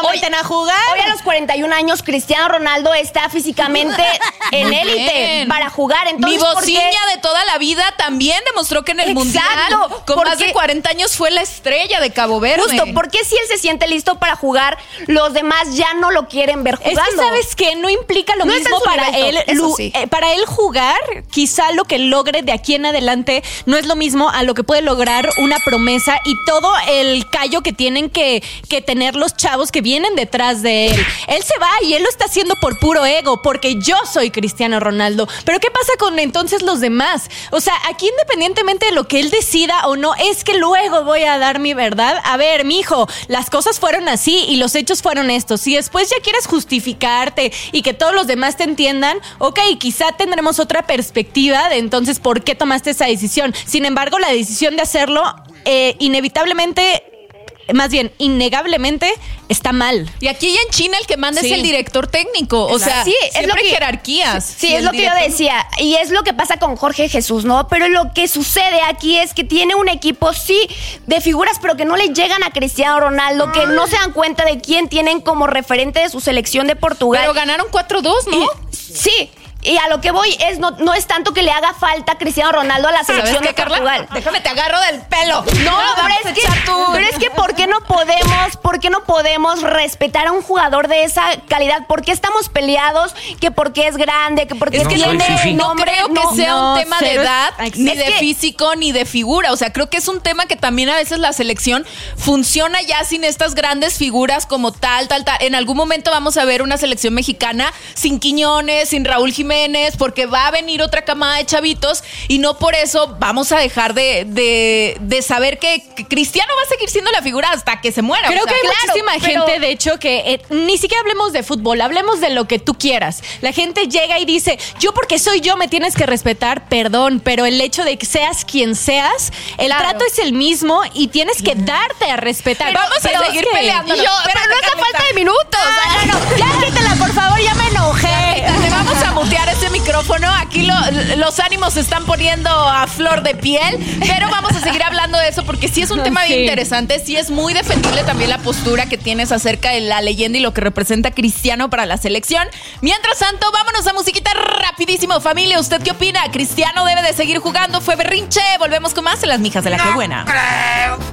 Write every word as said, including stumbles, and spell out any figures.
meten a jugar. Hoy a los cuarenta y un años, Cristiano Ronaldo está físicamente en élite para jugar. Entonces, Mi bociña de toda la vida también demostró que en el Exacto, Mundial, con porque... más de cuarenta años, fue la estrella de Cabo Verde. Justo, porque si él se siente listo para jugar, los demás ya no lo quieren ver jugando. Es que, ¿sabes qué? No implica lo no mismo para él. Lu, sí. eh, para él jugar, quizá lo que logre de aquí en adelante no es lo mismo a lo que puede lograr una promesa y todo el callo que tienen que, que tener los chavos que vienen detrás de él. Él se va y él lo está haciendo por puro ego, porque yo soy Cristiano Ronaldo. Pero ¿qué pasa con entonces los demás? O sea, aquí independientemente de lo que él decida o no, es que luego voy a dar mi verdad. A ver, mijo, las cosas fueron así y los hechos fueron estos. Si después ya quieres justificarte y que todos los demás te entiendan, ok, quizá tendremos otra perspectiva de entonces por qué tomaste esa decisión. Sin embargo, la decisión de hacerlo, eh, inevitablemente... Más bien, innegablemente está mal. Y aquí ya en China el que manda sí. es el director técnico. O sea, sí, siempre es lo que, hay jerarquías. Sí, sí es lo director... que yo decía. Y es lo que pasa con Jorge Jesús, ¿no? Pero lo que sucede aquí es que tiene un equipo, sí, de figuras, pero que no le llegan a Cristiano Ronaldo, que no se dan cuenta de quién tienen como referente de su selección de Portugal. Pero ganaron cuatro dos, ¿no? Y, sí. Y a lo que voy es, no, no es tanto que le haga falta a Cristiano Ronaldo a la selección qué, de Portugal. Carla? Déjame, te agarro del pelo. No, no pero, es que, pero es que ¿por qué no podemos, por qué no podemos respetar a un jugador de esa calidad? ¿Por qué estamos peleados? Que porque es grande, que porque es que tiene no, sí. nombre. No creo que no, sea no, un tema cero, de edad, es, ni es de que, físico, ni de figura. O sea, creo que es un tema que también a veces la selección funciona ya sin estas grandes figuras como tal, tal, tal. En algún momento vamos a ver una selección mexicana sin Quiñones, sin Raúl Jiménez, porque va a venir otra camada de chavitos y no por eso vamos a dejar de, de, de saber que, que Cristiano va a seguir siendo la figura hasta que se muera. Creo o sea, que hay claro, muchísima pero... gente, de hecho, que eh, ni siquiera hablemos de fútbol, hablemos de lo que tú quieras. La gente llega y dice, yo porque soy yo me tienes que respetar, perdón, pero el hecho de que seas quien seas, el claro. trato es el mismo y tienes que darte a respetar. Pero, vamos pero a seguir es que, peleando. Yo, pero no es la falta de minutos. Ah, no, no, ya quítala, por favor, ya me enojé. Te vamos a mutear ese micrófono. Aquí lo, los ánimos se están poniendo a flor de piel, pero vamos a seguir hablando de eso porque sí es un tema sí. bien interesante. Sí es muy defendible también la postura que tienes acerca de la leyenda y lo que representa Cristiano para la selección. Mientras tanto, vámonos a musiquita rapidísimo. Familia, ¿usted qué opina? ¿Cristiano debe de seguir jugando? ¿Fue berrinche? Volvemos con más en Las Mijas de la Que Buena.